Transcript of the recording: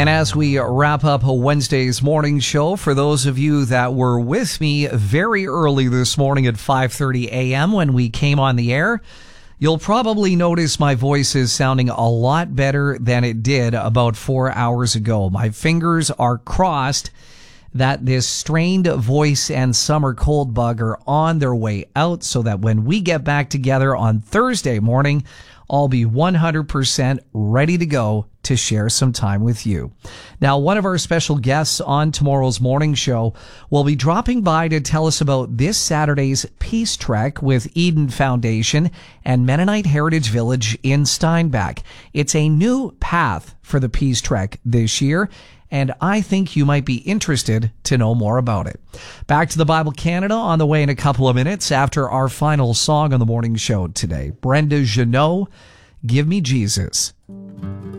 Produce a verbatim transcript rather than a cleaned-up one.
And as we wrap up a Wednesday's morning show, for those of you that were with me very early this morning at five thirty a.m. when we came on the air, you'll probably notice my voice is sounding a lot better than it did about four hours ago. My fingers are crossed that this strained voice and summer cold bug are on their way out so that when we get back together on Thursday morning, I'll be one hundred percent ready to go to share some time with you. Now, one of our special guests on tomorrow's morning show will be dropping by to tell us about this Saturday's Peace Trek with Eden Foundation and Mennonite Heritage Village in Steinbach. It's a new path for the Peace Trek this year, and I think you might be interested to know more about it. Back to the Bible Canada on the way in a couple of minutes after our final song on the morning show today. Brenda Jeannot, Give Me Jesus.